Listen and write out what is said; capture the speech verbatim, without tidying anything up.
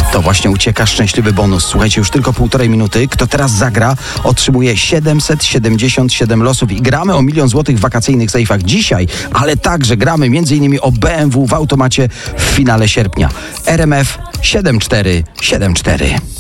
To właśnie ucieka szczęśliwy bonus. Słuchajcie, już tylko półtorej minuty. Kto teraz zagra, otrzymuje siedemset siedemdziesiąt siedem losów i gramy o milion złotych w wakacyjnych sejfach dzisiaj, ale także gramy między innymi o B M W w automacie w finale sierpnia. R M F siedem cztery siedem cztery.